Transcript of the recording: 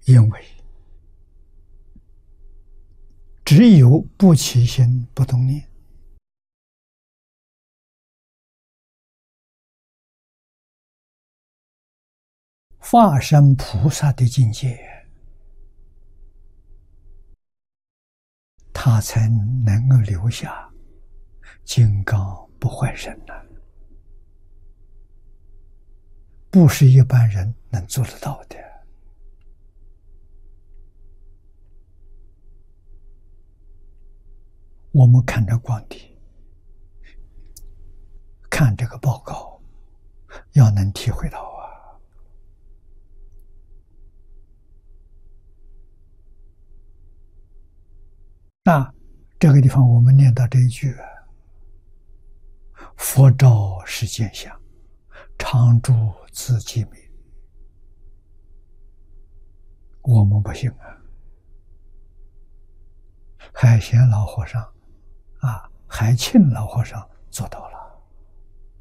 因为只有不起心不动念，化身菩萨的境界，他才能够留下金刚不坏身呐，不是一般人能做得到的。我们看着光碟，看这个报告，要能体会到啊。那这个地方我们念到这一句佛照世间相，常住自寂灭。我们不行啊，海贤老和尚海庆老和尚做到了。